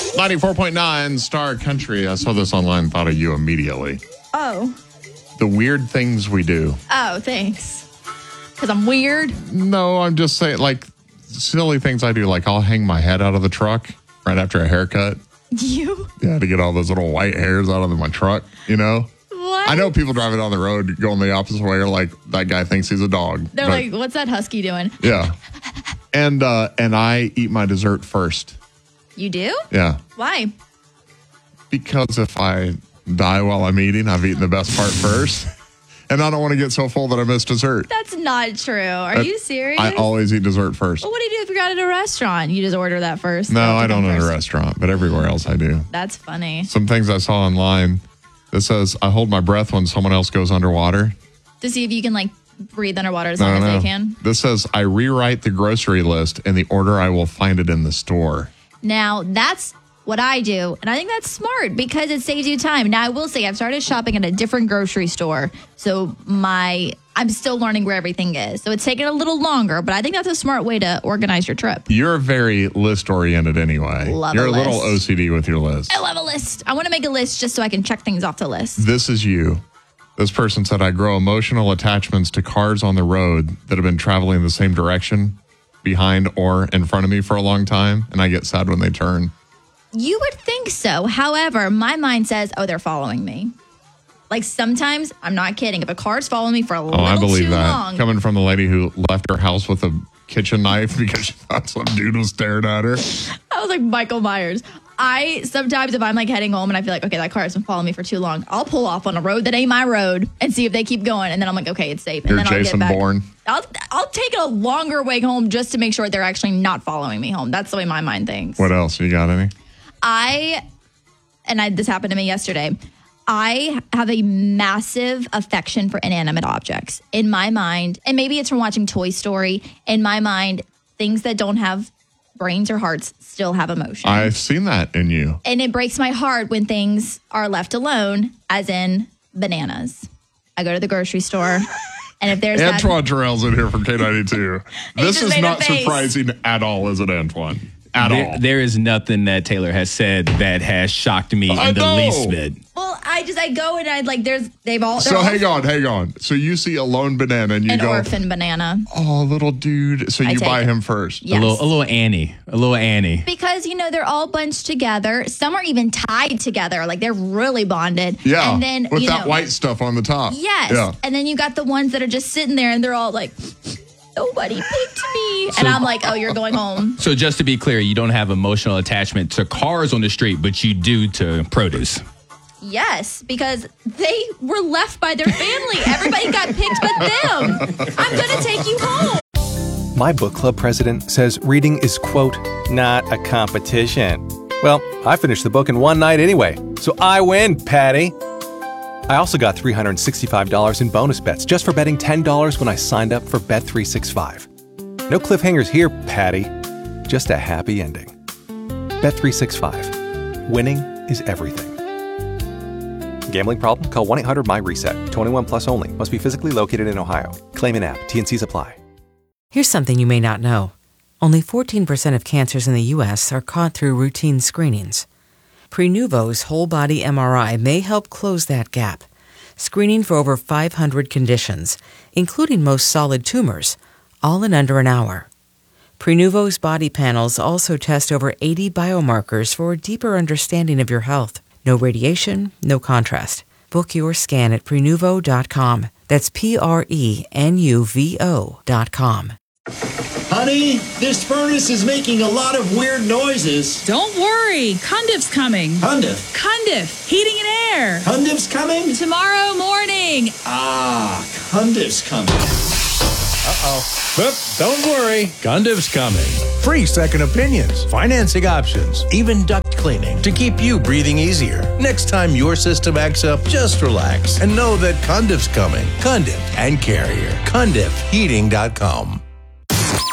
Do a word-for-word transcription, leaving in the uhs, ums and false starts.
ninety-four point nine Star Country. I saw this online and thought of you immediately. Oh. The weird things we do. Oh, thanks. Because I'm weird? No, I'm just saying, like, silly things I do. Like, I'll hang my head out of the truck right after a haircut. You? Yeah, to get all those little white hairs out of my truck, you know? What? I know people driving down the road going the opposite way are like, that guy thinks he's a dog. They're but, like, what's that husky doing? Yeah. And uh, and I eat my dessert first. You do? Yeah. Why? Because if I die while I'm eating, I've eaten the best part first. And I don't want to get so full that I miss dessert. That's not true. Are I, you serious? I always eat dessert first. Well, what do you do if you're at a restaurant? You just order that first? No, I That'll don't come at a first. restaurant, but everywhere else I do. That's funny. Some things I saw online that says I hold my breath when someone else goes underwater. To see if you can, like, breathe underwater as No, long as no. they can. This says I rewrite the grocery list in the order I will find it in the store. Now, that's what I do, and I think that's smart because it saves you time. Now, I will say I've started shopping at a different grocery store, so my I'm still learning where everything is. So it's taking a little longer, but I think that's a smart way to organize your trip. You're very list-oriented anyway. Love You're a a little list. O C D with your list. I love a list. I want to make a list just so I can check things off the list. This is you. This person said, I grow emotional attachments to cars on the road that have been traveling the same direction behind or in front of me for a long time, and I get sad when they turn. You would think so. However, my mind says, oh, they're following me. Like sometimes, I'm not kidding. If a car's following me for a Oh, little I believe too that. long. Coming from the lady who left her house with a kitchen knife because she thought some dude was staring at her. I was like Michael Myers. I sometimes, if I'm like heading home and I feel like, okay, that car has been following me for too long, I'll pull off on a road that ain't my road and see if they keep going. And then I'm like, okay, it's safe. And You're then I'll Jason get back. Bourne. I'll, I'll take a longer way home just to make sure they're actually not following me home. That's the way my mind thinks. What else? You got any? I, and I, this happened to me yesterday, I have a massive affection for inanimate objects. In my mind, and maybe it's from watching Toy Story, in my mind, things that don't have brains or hearts still have emotion. I've seen that in you. And it breaks my heart when things are left alone, as in bananas. I go to the grocery store, and if there's Antoine that, Terrell's in here from K ninety-two. He This just is made a not face. surprising at all, is it, Antoine? At There, all. there is nothing that Taylor has said that has shocked me I in the know. least bit. well, I just I go and I like there's they've all they're So all hang on, hang on. So you see a lone banana and you an go, orphan banana. oh, little dude. So I you take buy it. him first. Yes. A little, a little Annie, a little Annie. Because, you know, they're all bunched together. Some are even tied together. Like, they're really bonded. Yeah. And then, with you that know, white stuff on the top. Yes. Yeah. And then you got the ones that are just sitting there and they're all like, nobody picked me. And I'm like, oh, you're going home. So just to be clear, you don't have emotional attachment to cars on the street, but you do to produce. Yes, because they were left by their family. Everybody got picked but them. I'm going to take you home. My book club president says reading is, quote, not a competition. Well, I finished the book in one night anyway, so I win, Patty. I also got three hundred sixty-five dollars in bonus bets just for betting ten dollars when I signed up for Bet three sixty-five. No cliffhangers here, Patty. Just a happy ending. Bet three sixty-five. Winning is everything. Gambling problem? Call one eight hundred M Y reset. twenty-one plus only. Must be physically located in Ohio. Claim in app. T and Cs apply. Here's something you may not know. Only fourteen percent of cancers in the U S are caught through routine screenings. Prenuvo's whole-body M R I may help close that gap, screening for over five hundred conditions, including most solid tumors, all in under an hour. Prenuvo's body panels also test over eighty biomarkers for a deeper understanding of your health. No radiation, no contrast. Book your scan at Prenuvo dot com. That's P R E N U V O dot com. Honey, this furnace is making a lot of weird noises. Don't worry. Cundiff's coming. Cundiff? Cundiff, heating and air. Cundiff's coming? Tomorrow morning. Ah, Cundiff's coming. Uh-oh. But don't worry, Cundiff's coming. Free second opinions, financing options, even duct cleaning to keep you breathing easier. Next time your system acts up, just relax and know that Cundiff's coming. Cundiff and Carrier. Cundiff Heating dot com.